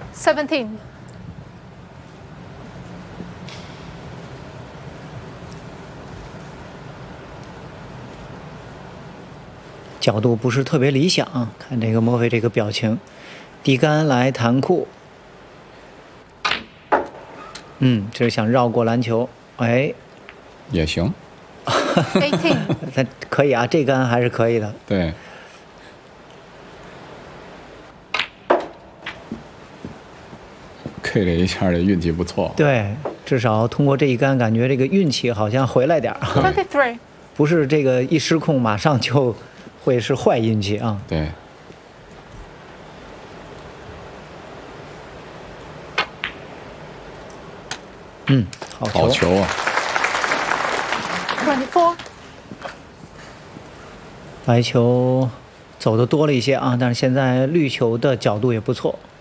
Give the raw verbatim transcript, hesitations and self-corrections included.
seventeen。 角度不是特别理想，看这个墨菲这个表情，低杆来弹库，嗯，这是想绕过篮球，哎， 也行， eighteen， 他可以啊，这杆还是可以的， 对。K 这一下的运气不错， 对，至少通过这一杆，感觉这个运气好像回来点儿， twenty-three， 不是这个一失控马上就会是坏运气啊。 对。 嗯，好球。 好球啊 twenty-four， 白球走的多了一些啊，但是现在绿球的角度也不错。